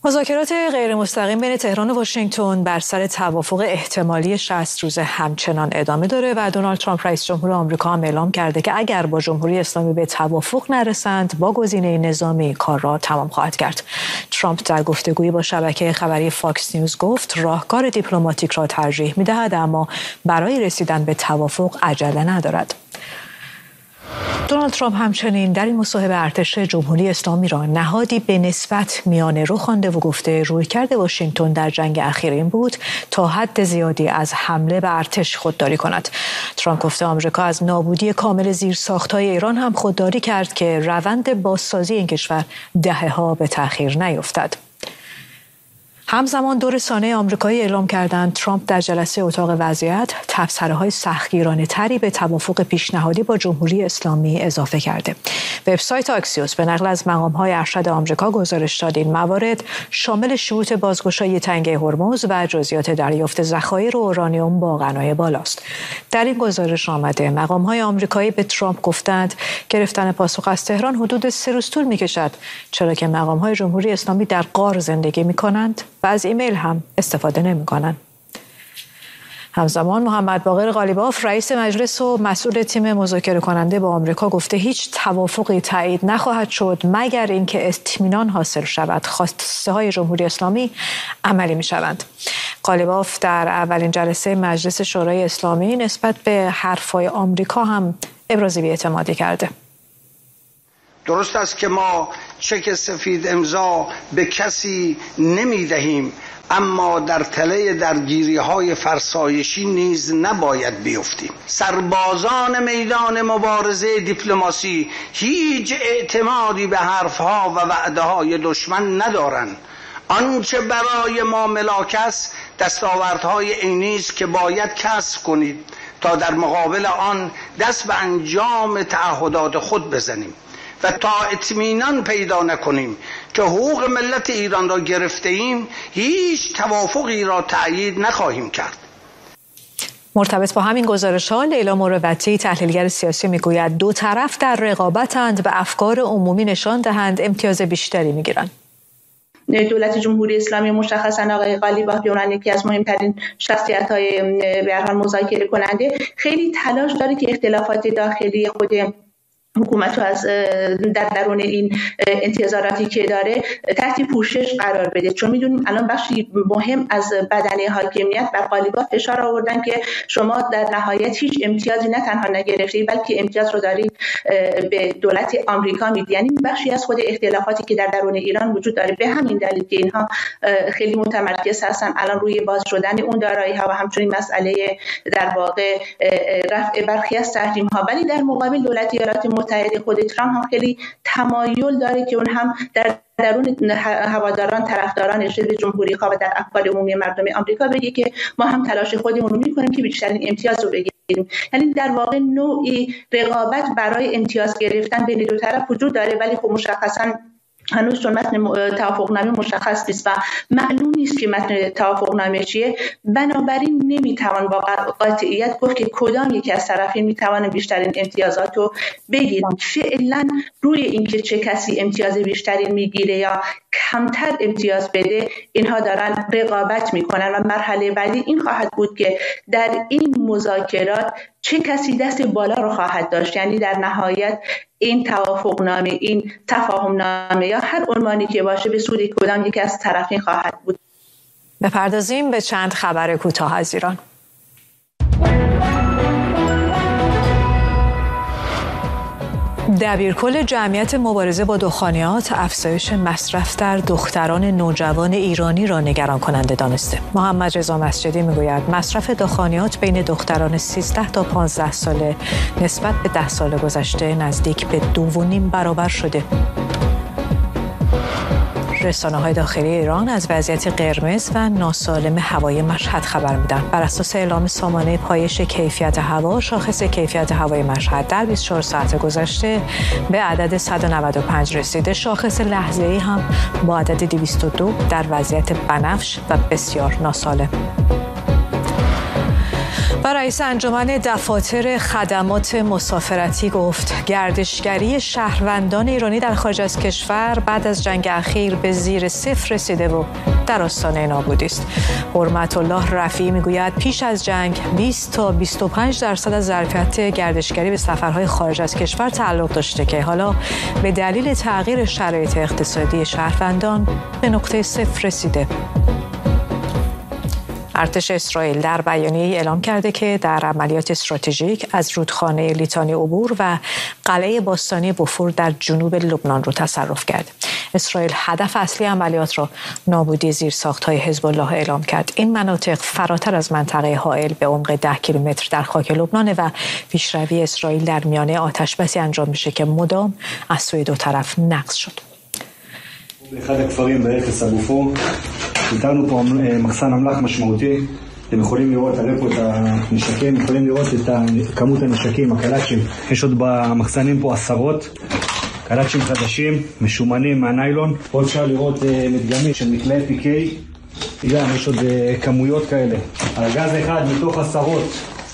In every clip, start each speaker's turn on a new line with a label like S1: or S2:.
S1: مذاکرات غیر مستقیم بین تهران و واشنگتن بر سر توافق احتمالی 60 روزه همچنان ادامه داره و دونالد ترامپ رئیس جمهور آمریکا هم اعلام کرده که اگر با جمهوری اسلامی به توافق نرسند با گزینه نظامی کار را تمام خواهد کرد. ترامپ در گفتگویی با شبکه خبری فاکس نیوز گفت راهکار دیپلماتیک را ترجیح می‌دهد اما برای رسیدن به توافق عجله ندارد. دونالد ترامپ همچنین در این مصاحبه ارتش جمهوری اسلامی را نهادی به نسبت میانه رو خوانده و گفته رویکرد واشنگتن در جنگ اخیر این بود تا حد زیادی از حمله به ارتش خودداری کند. ترامپ گفته آمریکا از نابودی کامل زیرساخت‌های ایران هم خودداری کرد که روند بازسازی این کشور دهه‌ها به تأخیر نیفتد. همزمان دو رسانه آمریکایی اعلام کردند ترامپ در جلسه اتاق وضعیت تبصره‌های سختگیرانه‌تری به توافق پیشنهادی با جمهوری اسلامی اضافه کرده. وبسایت آکسیوس به نقل از مقام‌های ارشد آمریکا گزارش داد این موارد شامل شروط بازگشایی تنگه هرمز و جزئیات دریافت ذخایر اورانیوم با غنای بالاست. در این گزارش آمده مقام‌های آمریکایی به ترامپ گفتند گرفتن پاسخ از تهران حدود 3 روز طول می‌کشد، چرا که مقام‌های جمهوری اسلامی در غار زندگی می‌کنند و از ایمیل هم استفاده نمی‌کنند. همزمان محمد باقر قالیباف رئیس مجلس و مسئول تیم مذاکره کننده با آمریکا گفته هیچ توافقی تایید نخواهد شد مگر اینکه اطمینان حاصل شود خواسته های جمهوری اسلامی عملی می‌شوند. قالیباف در اولین جلسه مجلس شورای اسلامی نسبت به حرف‌های آمریکا هم ابراز بی‌اعتمادی کرده.
S2: درست است که ما چک سفید امضا به کسی نمی‌دهیم، اما در تله درگیری‌های فرسایشی نیز نباید بیفتیم. سربازان میدان مبارزه دیپلماسی هیچ اعتمادی به حرفها و وعده‌های دشمن ندارند. آنچه برای ما ملاک است دستاوردهای عینی است که باید کسب کنید تا در مقابل آن دست به انجام تعهدات خود بزنیم و تا اطمینان پیدا نکنیم که حقوق ملت ایران را گرفته ایم هیچ توافقی را تأیید نخواهیم کرد.
S1: مرتبط با همین گزارش‌ها لیلا مروتی تحلیلگر سیاسی میگوید دو طرف در رقابتند به افکار عمومی نشان دهند امتیاز بیشتری میگیرند.
S3: دولت جمهوری اسلامی مشخصا آقای قالیباف بیان یکی از مهمترین شخصیت‌های به هر حال مذاکره کننده خیلی تلاش داره که اختلافات داخلی خود حکومت رو از در درون این انتظاراتی که داره تحت پوشش قرار بده، چون میدونیم الان بخشی مهم از بدنه حاکمیت بر قالیباف فشار آوردن که شما در نهایت هیچ امتیازی نه تنها نگرفتی بلکه امتیاز رو دارید به دولت آمریکا میدی. یعنی بخشی از خود اختلافاتی که در درون ایران وجود داره به همین دلیل که اینها خیلی متمرکز هستن الان روی باز شدن اون دارایی ها و همچنین مسئله در واقع رفع برخی از تحریم ها، ولی در مقابل دولت ایالات متحده خود ترامپ هم خیلی تمایل داره که اون هم در درون هواداران طرفداران ضد جمهوری خواه و در افکار عمومی مردم آمریکا بگه که ما هم تلاش خودمون رو میکنیم که بیشترین امتیاز رو بگیریم. یعنی در واقع نوعی رقابت برای امتیاز گرفتن بین دو طرف وجود داره، ولی خب مشخصاً هنوز چون متن توافقنامه مشخص نیست و معلوم نیست که متن توافقنامه چیه، بنابراین نمیتوان با قاطعیت گفت که کدام یکی از طرفین میتوانه بیشترین امتیازات رو بگیره. فعلا روی اینکه چه کسی امتیاز بیشتری میگیره یا کمتر امتیاز بده اینها دارن رقابت میکنن و مرحله بعدی این خواهد بود که در این مذاکرات چه کسی دست بالا رو خواهد داشت. یعنی در نهایت این توافقنامه، این تفاهمنامه یا هر عنوانی که باشه به سود کدام یکی از طرفین خواهد بود.
S1: بپردازیم به چند خبر کوتاه از ایران. دبیرکل جمعیت مبارزه با دخانیات افزایش مصرف در دختران نوجوان ایرانی را نگران کننده دانسته. محمد رضا مسجدی میگوید مصرف دخانیات بین دختران 13 تا 15 ساله نسبت به 10 سال گذشته نزدیک به 2.5 برابر شده. رسانه‌های داخلی ایران از وضعیت قرمز و ناسالم هوای مشهد خبر میدن. بر اساس اعلام سامانه پایش کیفیت هوا، شاخص کیفیت هوای مشهد در 24 ساعت گذشته به عدد 195 رسیده. شاخص لحظه‌ای هم با عدد 202 در وضعیت بنفش و بسیار ناسالم. و رئیس انجمن دفاتر خدمات مسافرتی گفت گردشگری شهروندان ایرانی در خارج از کشور بعد از جنگ اخیر به زیر صفر رسیده و در آستانه نابودی است. حرمت الله رفیعی میگوید پیش از جنگ 20 تا 25% از ظرفیت گردشگری به سفرهای خارج از کشور تعلق داشته که حالا به دلیل تغییر شرایط اقتصادی شهروندان به نقطه صفر رسیده. ارتش اسرائیل در بیانیه‌ای اعلام کرده که در عملیات استراتژیک از رودخانه لیتانی عبور و قلعه باستانی بوفور در جنوب لبنان رو تصرف کرد. اسرائیل هدف اصلی عملیات را نابودی زیرساخت‌های حزب الله اعلام کرد. این مناطق فراتر از منطقه حائل به عمق 10 کیلومتر در خاک لبنان و پیشروی اسرائیل در میانه آتش‌بسی انجام میشه که مدام از سوی دو طرف نقض شد.
S4: באחד הכפרים באפס הבופור, איתנו פה מחסן אמל"ח משמעותי. אתם יכולים לראות, תראה פה את הנשקים, יכולים לראות את כמות הנשקים, הקלאצ'ים. יש עוד במחסנים פה עשרות, קלאצ'ים חדשים, משומנים מהניילון. פה אפשר לראות מדגמית של מקלעי פיקי, גם יש עוד כמויות כאלה. ארגז אחד מתוך עשרות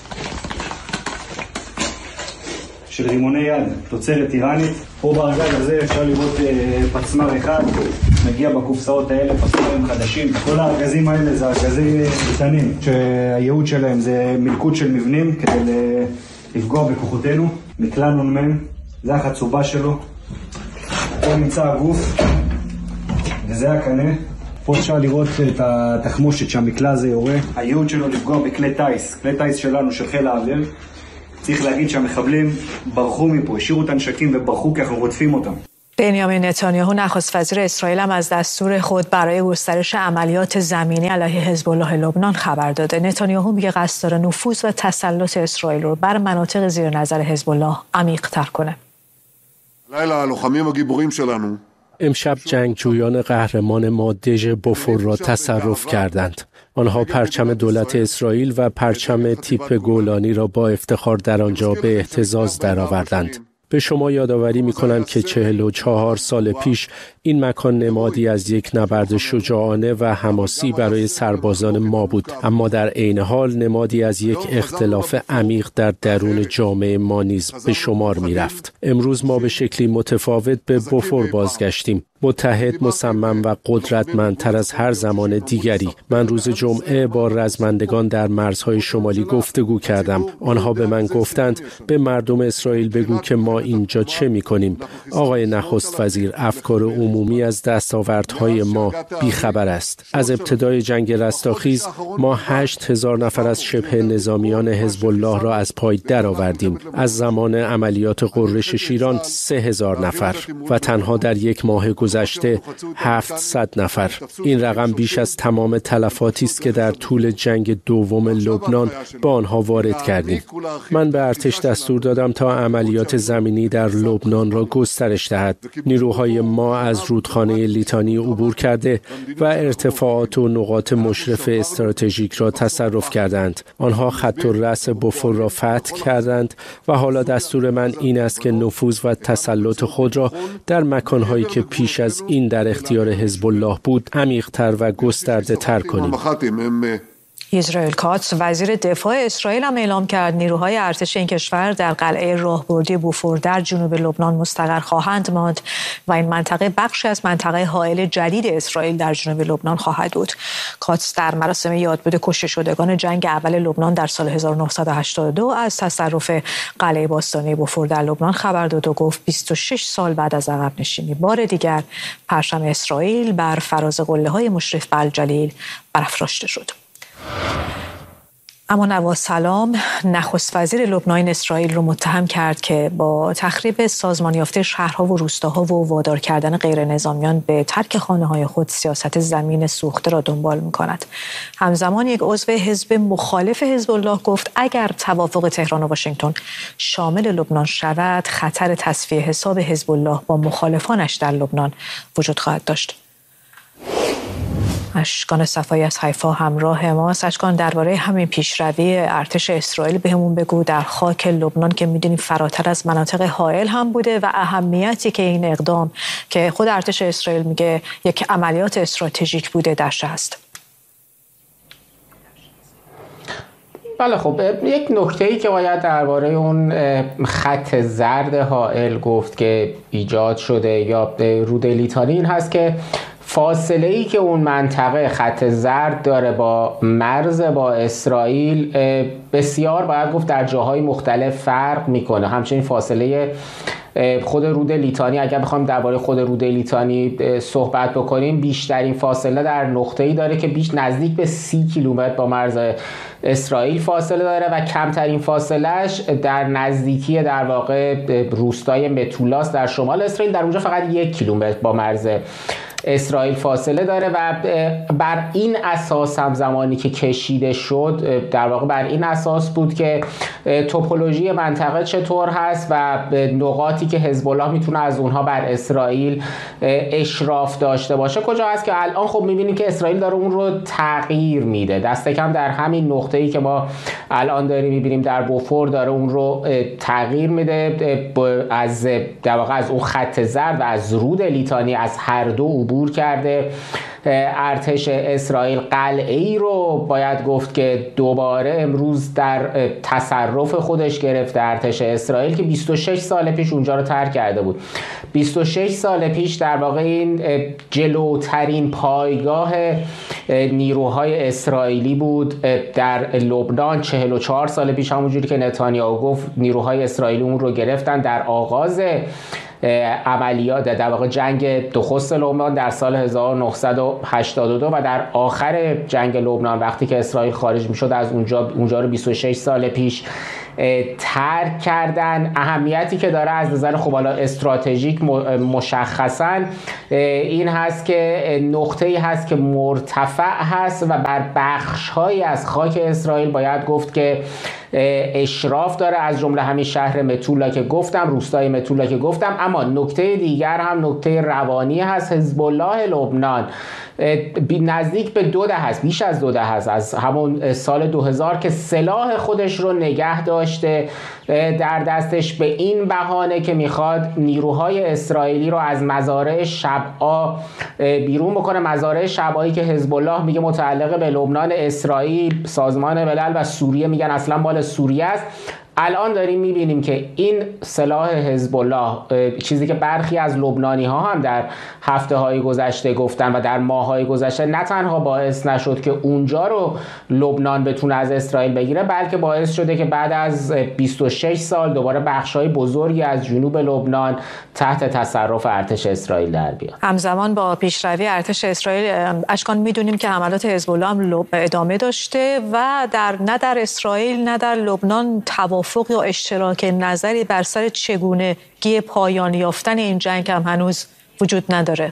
S4: של רימוני יד, תוצרת איראנית. פה בארגז הזה אפשר לראות פצמר אחד, מגיע בקופסאות האלה פצמרים חדשים. כל הארגזים האלה זה ארגזים קטנים, שהייעוד שלהם זה מלכוד של מבנים כדי לפגוע בכוחותינו. מקלע נ"מ, זה החצובה שלו. פה נמצא הגוף, וזה הקנה. פה אפשר לראות את התחמושת שהמקלע הזה יורה. הייעוד שלו לפגוע בכלי טייס, כלי טייס שלנו של חיל האוויר. צריך להגיד שהמחבלים ברחו מפה, השאירו את הנשקים וברחו כי אנחנו רודפים אותם.
S1: بنیامین نتانیاهو نخست وزیر اسرائیل هم از دستور خود برای گسترش عملیات زمینی علیه حزب الله لبنان خبر داده. نتانیاهو میگه قصد داره نفوذ و تسلط اسرائیل رو بر مناطق زیر نظر حزب الله عمیق‌تر کنه.
S5: לילה הלוחמים הגיבורים שלנו
S6: امشب جنگجویان قهرمان ما دژ بوفور را تصرف کردند. آنها پرچم دولت اسرائیل و پرچم تیپ گولانی را با افتخار در آنجا به اهتزاز درآوردند. به شما یادآوری می‌کنم که 44 سال پیش این مکان نمادی از یک نبرد شجاعانه و حماسی برای سربازان ما بود، اما در عین حال نمادی از یک اختلاف عمیق در درون جامعه ما نیز به شمار می‌رفت. امروز ما به شکلی متفاوت به بوفور بازگشتیم، متحد، مصمم و قدرتمندتر از هر زمان دیگری. من روز جمعه با رزمندگان در مرزهای شمالی گفتگو کردم. آنها به من گفتند به مردم اسرائیل بگو که ما اینجا چه می‌کنیم. آقای نخست وزیر، افکار عمومی از دستاوردهای ما بیخبر است. از ابتدای جنگ رستاخیز ما 8000 نفر از شبه نظامیان حزب الله را از پای درآوردیم. از زمان عملیات غرش شیران 3000 نفر و تنها در یک ماه گذشته 700 نفر. این رقم بیش از تمام تلفاتی است که در طول جنگ دوم لبنان با آنها وارد کردیم. من به ارتش دستور دادم تا عملیات زمینی در لبنان را گسترش دهد. نیروهای ما از رودخانه لیتانی عبور کرده و ارتفاعات و نقاط مشرف استراتژیک را تصرف کردند. آنها خط الرأس بوفور را فتح کردند و حالا دستور من این است که نفوذ و تسلط خود را در مکانهایی که پیش از این در اختیار حزب الله بود عمیق‌تر و گسترده‌تر کنیم.
S1: اسرائیل کاتس وزیر دفاع اسرائیل هم اعلام کرد نیروهای ارتش این کشور در قلعه راهبردی بوفور در جنوب لبنان مستقر خواهند ماند و این منطقه بخشی از منطقه حائل جدید اسرائیل در جنوب لبنان خواهد بود. کاتس در مراسم یادبود کشته شدگان جنگ اول لبنان در سال 1982 از تصرف قلعه باستانی بوفور در لبنان خبر داد و گفت 26 سال بعد از عقب نشینی بار دیگر پرچم اسرائیل بر فراز قله‌های مشرف به الجلیل برافراشته شد. اما نواز سلام نخست وزیر لبنان اسرائیل رو متهم کرد که با تخریب سازمان یافته شهرها و روستاها و وادار کردن غیر نظامیان به ترک خانه‌های خود سیاست زمین سوخته را دنبال می‌کند. همزمان یک عضو حزب مخالف حزب الله گفت اگر توافق تهران و واشنگتن شامل لبنان شود خطر تصفیه حساب حزب الله با مخالفانش در لبنان وجود خواهد داشت. اشکان صفایی از حیفا همراه ماست. اشکان درباره همین پیشروی ارتش اسرائیل بهمون بگو در خاک لبنان که میدونیم فراتر از مناطق حائل هم بوده و اهمیتی که این اقدام که خود ارتش اسرائیل میگه یک عملیات استراتژیک بوده درش هست.
S7: بله خب یک نکته‌ای که باید درباره اون خط زرد حائل گفت که ایجاد شده یا رود لیتانی این هست که فاصله‌ای که اون منطقه خط زرد داره با مرز با اسرائیل بسیار باید گفت در جاهای مختلف فرق میکنه. همچنین فاصله خود رود لیتانی، اگر بخوایم درباره خود رود لیتانی صحبت بکنیم، بیشترین فاصله در نقطه‌ای داره که بیش نزدیک به 30 کیلومتر با مرز اسرائیل فاصله داره و کمترین فاصلهش در نزدیکی در واقع روستای متولاس در شمال اسرائیل، در اونجا فقط 1 کیلومتر با مرز اسرائیل فاصله داره و بر این اساس هم زمانی که کشیده شد در واقع بر این اساس بود که توپولوژی منطقه چطور هست و نقاطی که حزب الله میتونه از اونها بر اسرائیل اشراف داشته باشه کجا هست که الان خب میبینیم که اسرائیل داره اون رو تغییر میده. دست کم در همین نقطه‌ای که ما الان داریم میبینیم در بوفور داره اون رو تغییر میده، از در واقع از اون خط زرد و از رود لیتانی از هر دو عبور کرده. ارتش اسرائیل قلعه‌ای رو باید گفت که دوباره امروز در تصرف خودش گرفته. ارتش اسرائیل که 26 سال پیش اونجا رو ترک کرده بود. 26 سال پیش در واقع این جلوترین پایگاه نیروهای اسرائیلی بود در لبنان. 44 سال پیش همونجوری که نتانیاهو گفت نیروهای اسرائیلی اون رو گرفتن در آغاز عملیات در واقع جنگ نخست لبنان در سال 1982 و در آخر جنگ لبنان وقتی که اسرائیل خارج میشد از اونجا رو 26 سال پیش ترک کردن. اهمیتی که داره از نظر خب حالا استراتژیک مشخصا این هست که نقطه‌ای هست که مرتفع هست و بر بخش‌هایی از خاک اسرائیل باید گفت که اشراف داره، از جمله همین شهر متولا که گفتم، روستای متولا که گفتم. اما نکته دیگر هم نکته روانی هست. حزب الله لبنان نزدیک به 2 دهه است، بیش از 2 دهه است، از همون سال 2000 که سلاح خودش رو نگه داشته در دستش به این بهانه که میخواد نیروهای اسرائیلی رو از مزارع شبعا بیرون بکنه. مزارع شبعایی که حزب الله میگه متعلق به لبنان، اسرائیل، سازمان ملل و سوریه میگن اصلا مال سوریه است. الان داریم میبینیم که این سلاح حزب الله، چیزی که برخی از لبنانی ها هم در هفته های گذشته گفتن و در ماه های گذشته، نه تنها باعث نشد که اونجا رو لبنان بتونه از اسرائیل بگیره، بلکه باعث شده که بعد از 26 سال دوباره بخش های بزرگی از جنوب لبنان تحت تصرف ارتش اسرائیل در بیاد.
S1: همزمان با پیشروی ارتش اسرائیل اشکان میدونیم که حملات حزب الله هم ادامه داشته و نه در اسرائیل نه در لبنان توافق یا اشتراک نظری بر سر چگونگی پایان یافتن این جنگ هم هنوز وجود نداره.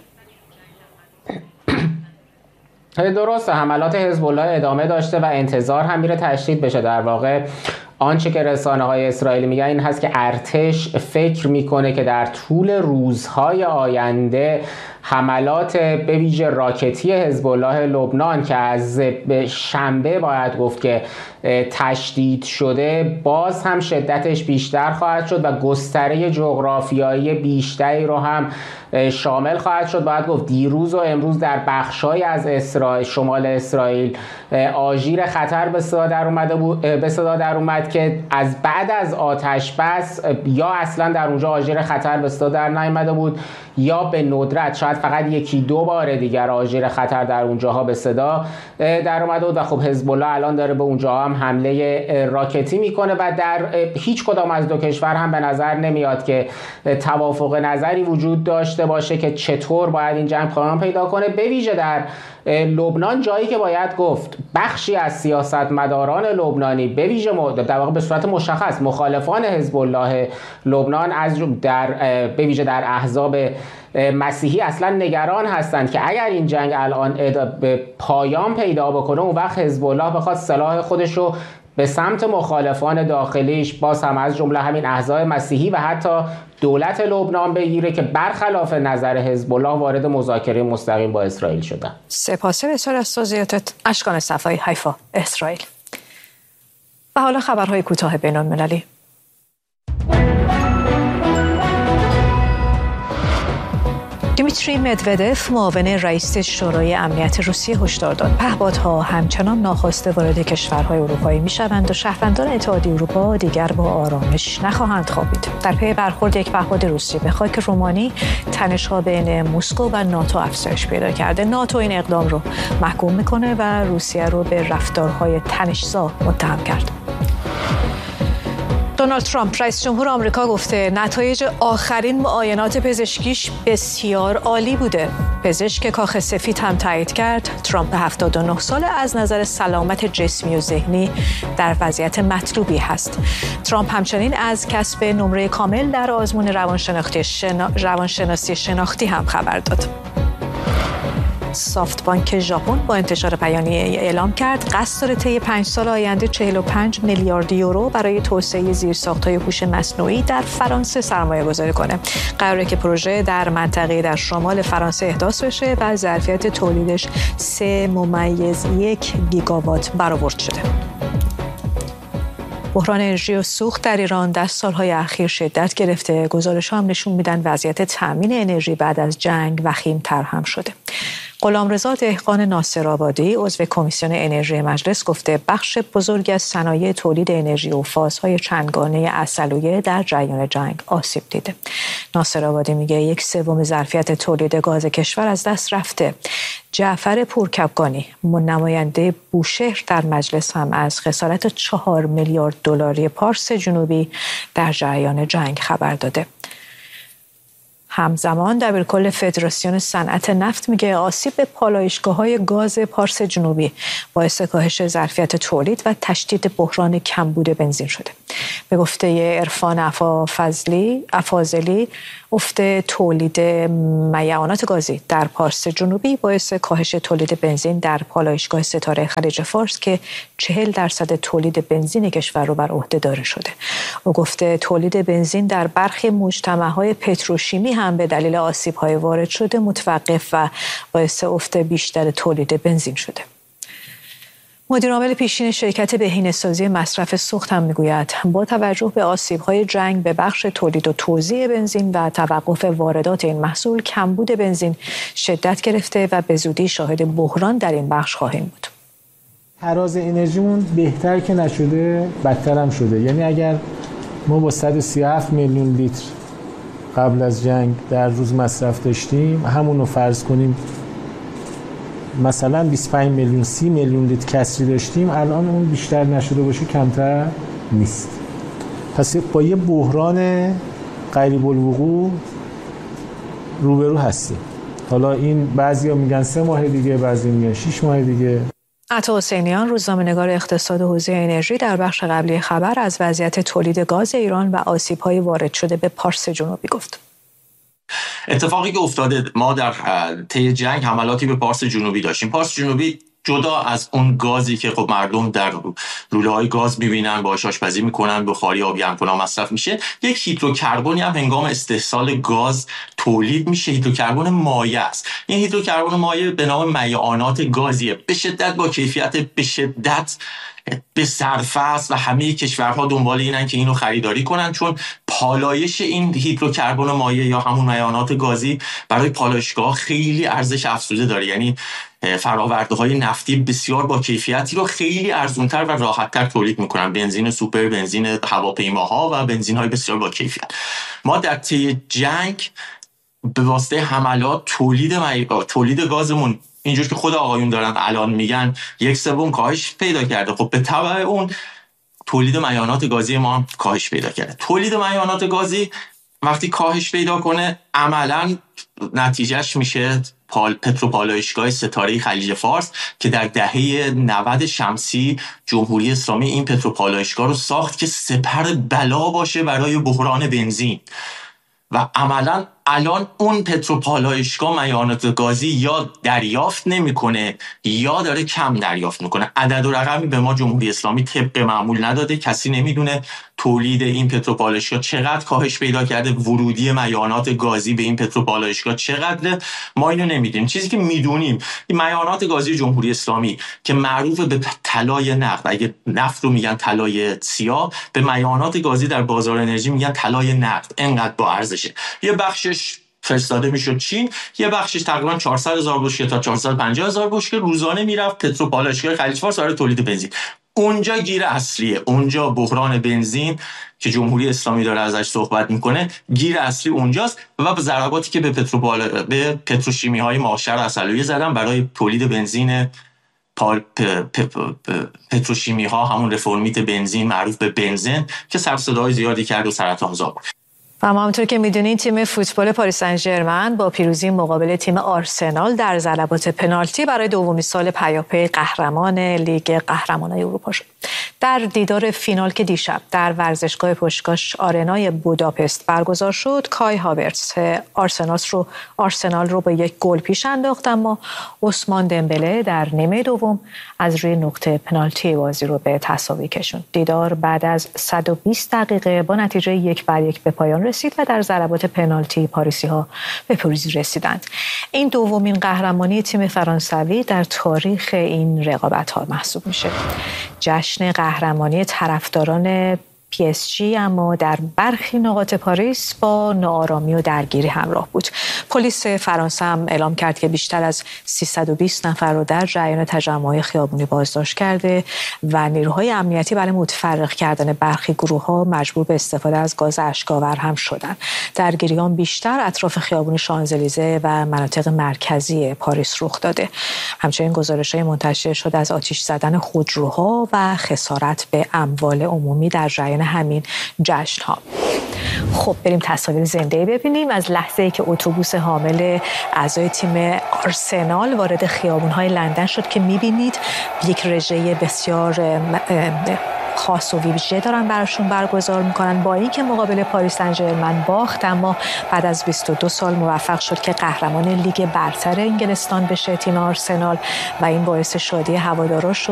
S7: درسته، حملات حزب الله ادامه داشته و انتظار هم میره تشدید بشه. در واقع آنچه که رسانه‌های اسرائیلی میگن این هست که ارتش فکر میکنه که در طول روزهای آینده حملات به ویژه راکتی حزب الله لبنان که از شنبه باید گفت که تشدید شده، باز هم شدتش بیشتر خواهد شد و گستره جغرافیایی بیشتری رو هم شامل خواهد شد. باید گفت دیروز و امروز در بخش‌های از اسرائیل، شمال اسرائیل، آژیر خطر به صدا در اومد که از بعد از آتش بس یا اصلا در اونجا آژیر خطر به صدا در نیامده بود یا به ندرت شاید فقط 1-2 بار دیگر آژیر خطر در اونجاها به صدا در اومده بود و خب حزب الله الان داره به اونجاها هم حمله راکتی میکنه و در هیچ کدام از دو کشور هم به نظر نمیاد که توافق نظری وجود داشته باشه که چطور باید این جنگ پایان پیدا کنه. به ویژه در لبنان، جایی که باید گفت بخشی از سیاستمداران لبنانی به ویژه در واقع به صورت مشخص مخالفان حزب الله لبنان به ویژه در احزاب مسیحی اصلا نگران هستند که اگر این جنگ الان به پایان پیدا بکنه اون وقت حزب الله بخواد سلاح خودش رو به سمت مخالفان داخلیش، باز هم از جمله همین احزاب مسیحی و حتی دولت لبنان بگیره که برخلاف نظر حزب الله وارد مذاکره مستقیم با اسرائیل شدن.
S1: سپاس بسیار از توضیحاتت اشکان صفایی، حیفا، اسرائیل. و حالا خبرهای کوتاه بین‌المللی. دیمیتری مدودف معاون رئیس شورای امنیت روسیه هشدار داد پهپادها همچنان ناخواسته وارد کشورهای اروپایی میشوند و شهروندان اتحادیه اروپا دیگر با آرامش نخواهند خوابید. در پی برخورد یک پهپاد روسی به خاک رومانی، تنش‌ها بین مسکو و ناتو افزایش پیدا کرده. ناتو این اقدام رو محکوم میکنه و روسیه رو به رفتارهای تنش‌زا متهم کرد. دونالد ترامپ رئیس جمهور آمریکا گفته نتایج آخرین معاینات پزشکیش بسیار عالی بوده. پزشک کاخ سفید هم تایید کرد ترامپ 79 ساله از نظر سلامت جسمی و ذهنی در وضعیت مطلوبی هست. ترامپ همچنین از کسب نمره کامل در آزمون روانشناسی شناختی هم خبر داد. سافت بانک ژاپن با انتشار بیانیه اعلام کرد قصد داره طی 5 سال آینده 45 میلیارد یورو برای توسعه زیرساخت‌های هوش مصنوعی در فرانسه سرمایه‌گذاری کنه. قراره که پروژه در منطقه در شمال فرانسه احداث بشه و ظرفیت تولیدش 3.1 گیگاوات برآورد شده. بحران انرژی و سوخت در ایران در سالهای اخیر شدت گرفته. گزارش‌ها هم نشون میدن وضعیت تأمین انرژی بعد از جنگ وخیم‌تر هم شده. غلامرضا دهقان ناصرآبادی عضو کمیسیون انرژی مجلس گفته بخش بزرگی از صنایع تولید انرژی و فازهای چندگانه عسلویه در جریان جنگ آسیب دیده. ناصرآبادی میگه 1/3 ظرفیت تولید گاز کشور از دست رفته. جعفر پورکبگانی نماینده بوشهر در مجلس هم از خسارت 4 میلیارد دلاری پارس جنوبی در جریان جنگ خبر داده. همزمان دبیرکل فدراسیون صنعت نفت میگه آسیب به پالایشگاه‌های گاز پارس جنوبی باعث کاهش ظرفیت تولید و تشدید بحران کمبود بنزین شده. به گفته عرفان افاضلی افت تولید میعانات گازی در پارس جنوبی باعث کاهش تولید بنزین در پالایشگاه ستاره خلیج فارس که 40% تولید بنزین کشور رو بر عهده داره شده. او گفته تولید بنزین در برخی مجتمع‌های پتروشیمی هم به دلیل آسیب‌های وارد شده متوقف و باعث افت بیشتر تولید بنزین شده. مدیرعامل پیشین شرکت بهینه‌سازی مصرف سوخت هم میگوید با توجه به آسیب‌های جنگ به بخش تولید و توزیع بنزین و توقف واردات این محصول کمبود بنزین شدت گرفته و به زودی شاهد بحران در این بخش خواهیم بود.
S8: تراز انرژیمون بهتر که نشده بدتر هم شده. یعنی اگر ما با 137 میلیون لیتر قبل از جنگ در روز مصرف داشتیم، همون رو فرض کنیم مثلا 25 میلیون 30 میلیون لیتر کسری داشتیم، الان اون بیشتر نشده باشه کمتر نیست. پس با یه بحران قریب الوقوع روبرو هستیم. حالا این بعضیا میگن 3 ماه دیگه، بعضی میگن 6 ماه دیگه.
S1: عطا حسینیان روزنامه‌نگار اقتصاد حوزه انرژی در بخش قبلی خبر از وضعیت تولید گاز ایران و آسیب‌های وارد شده به پارس جنوبی گفت.
S9: اتفاقی که افتاده، ما در طی جنگ حملاتی به پارس جنوبی داشتیم. پارس جنوبی جدا از اون گازی که خب مردم در لوله‌های گاز می‌بینن، باهاش آشپزی می‌کنن، بخاری آب گرم‌کننده مصرف میشه، یک هیدروکربنی هم هنگام استحصال گاز تولید میشه. هیدروکربن مایع است. این هیدروکربن مایع به نام میعانات گازیه، به شدت با کیفیت، به شدت به صرفه است و همه کشورها دنبال اینن که اینو خریداری کنن، چون پالایش این هیدروکربن مایع یا همون میعانات گازی برای پالایشگاه خیلی ارزش افزوده داره. یعنی فرآورده‌های نفتی بسیار با کیفیتی رو خیلی ارزان‌تر و راحت‌تر تولید می‌کنن. بنزین سوپر، بنزین هواپیماها و بنزین‌های بسیار با کیفیت. ما در طی جنگ به واسطه حملات تولید گازمون اینجور که خود آقایون دارن الان میگن 1/3 کاهش پیدا کرده. خب به تبع اون تولید میعانات گازی ما هم کاهش پیدا کرده. تولید میعانات گازی وقتی کاهش پیدا کنه عملاً نتیجهش میشه پتروپالایشگاه ستاره خلیج فارس که در دهه 90 شمسی جمهوری اسلامی این پتروپالایشگاه رو ساخت که سپر بلا باشه برای بحران بنزین. و عملاً الان اون پتروپالایشگاه میعانات گازی یا دریافت نمیکنه یا داره کم دریافت میکنه. عدد و رقمی به ما جمهوری اسلامی طبق معمول نداده. کسی نمیدونه تولید این پتروپالایشگاه چقدر کاهش پیدا کرده، ورودی میعانات گازی به این پتروپالایشگاه چقدره، ما اینو نمیدونیم. چیزی که میدونیم این میعانات گازی جمهوری اسلامی که معروف به طلای نقد، اگه نفت رو میگن طلای سیاه، به میعانات گازی در بازار انرژی میگن طلای نقد، انقدر با ارزشه. یه بخشش فرستاده میشد چین، یه بخشش تقریبا 400,000 بشکه تا 450,000 بشکه روزانه میرفت پتروپالایشگاه خلیج فارس برای تولید بنزین. اونجا گیر اصلیه، اونجا بحران بنزین که جمهوری اسلامی داره ازش صحبت میکنه گیر اصلی اونجاست و به ضرباتی که به پتروشیمی های ماهشهر عسلویه زدن برای تولید بنزین پتروشیمی ها، همون رفرمیت بنزین معروف به بنزین که سر صدای زیادی کرد و سرطان‌زا بود.
S1: و همونطور که میدونید تیم فوتبال پاریس سن ژرمن با پیروزی مقابل تیم آرسنال در ضربات پنالتی برای دومین سال پیاپی قهرمان لیگ قهرمانان اروپا شد. در دیدار فینال که دیشب در ورزشگاه پشتکاش آرنای بوداپست برگزار شد، کای هاورتز آرسنال رو با یک گل پیش انداخت، اما عثمان دمبله در نیمه دوم از روی نقطه پنالتی بازی رو به تساوی کشوند. دیدار بعد از 120 دقیقه با نتیجه 1-1 به پایان رسید و در ضربات پنالتی پاریسی‌ها به پیروزی رسیدند. این دومین قهرمانی تیم فرانسوی در تاریخ این رقابت‌ها محسوب میشه. جشن قهرمانی طرفداران PSG اما در برخی نقاط پاریس با ناآرامی و درگیری همراه بود. پلیس فرانسه هم اعلام کرد که بیشتر از 320 نفر رو در جریان تجمع خیابونی بازداشت کرده و نیروهای امنیتی برای متفرق کردن برخی گروه‌ها مجبور به استفاده از گاز اشک‌آور هم شدند. درگیریان بیشتر اطراف خیابون شانزلیزه و مناطق مرکزی پاریس رخ داده. همچنین گزارش‌های منتشر شده از آتش زدن خودروها و خسارت به اموال عمومی در جریان همین جشن ها. خب بریم تصاویر زنده ببینیم از لحظه‌ای که اتوبوس حامل اعضای تیم آرسنال وارد خیابون‌های لندن شد که می‌بینید یک رژه بسیار خاص و ویژه دارن براشون برگزار میکنن. با اینکه مقابل پاریس سن ژرمن باخت، اما بعد از 22 سال موفق شد که قهرمان لیگ برتر انگلستان بشه تیم آرسنال و این باعث شادی هوادارا شد.